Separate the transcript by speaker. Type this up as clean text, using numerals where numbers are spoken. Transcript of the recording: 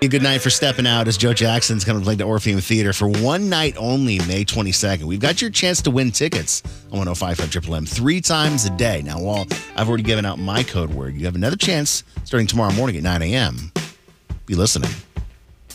Speaker 1: A good night for stepping out as Joe Jackson's going to play the Orpheum Theater for one night only, May 22nd. We've got your chance to win tickets on 105.5 Triple M 3 times a day. Now, while I've already given out my code word, you have another chance starting tomorrow morning at 9 a.m. Be listening.